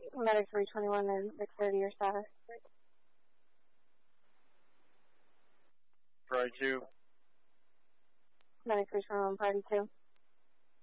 Medic 321 and 630, your status. Priority 2. Medic 321, priority 2.